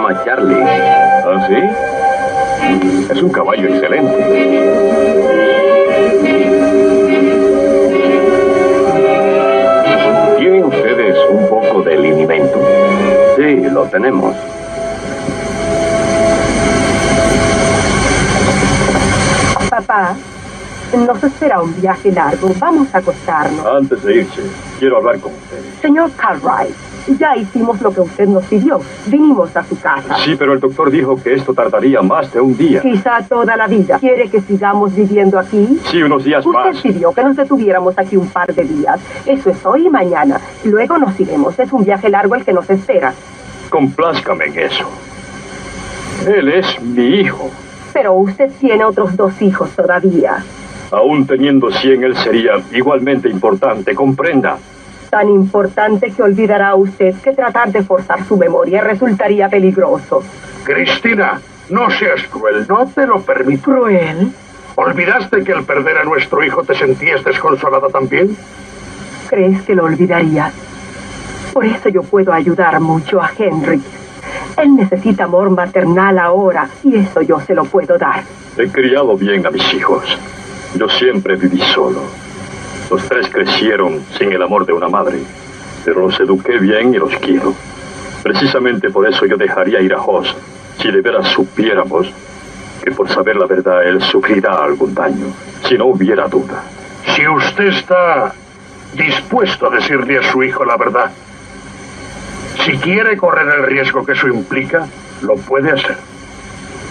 llama Charlie. ¿Ah, sí? Es un caballo excelente. ¿Tienen ustedes un poco de linimento? Sí, lo tenemos. Papá, nos espera un viaje largo. Vamos a acostarnos. Antes de irse, quiero hablar con usted. Señor Cartwright, ya hicimos lo que usted nos pidió. Vinimos a su casa. Sí, pero el doctor dijo que esto tardaría más de un día. Quizá toda la vida. ¿Quiere que sigamos viviendo aquí? Sí, unos días más. Usted pidió que nos detuviéramos aquí un par de días. Eso es hoy y mañana. Luego nos iremos. Es un viaje largo el que nos espera. Complázcame en eso. Él es mi hijo. Pero usted tiene otros 2 hijos todavía. Aún teniendo 100, él sería igualmente importante, comprenda. Tan importante que olvidará usted que tratar de forzar su memoria resultaría peligroso. Cristina, no seas cruel, no te lo permito. ¿Cruel? ¿Olvidaste que al perder a nuestro hijo te sentías desconsolada también? ¿Crees que lo olvidaría? Por eso yo puedo ayudar mucho a Henry. Él necesita amor maternal ahora, y eso yo se lo puedo dar. He criado bien a mis hijos. Yo siempre viví solo. Los 3 crecieron sin el amor de una madre, pero los eduqué bien y los quiero. Precisamente por eso yo dejaría ir a Hoss, si de veras supiéramos que por saber la verdad él sufrirá algún daño, si no hubiera duda. Si usted está dispuesto a decirle a su hijo la verdad, si quiere correr el riesgo que eso implica, lo puede hacer.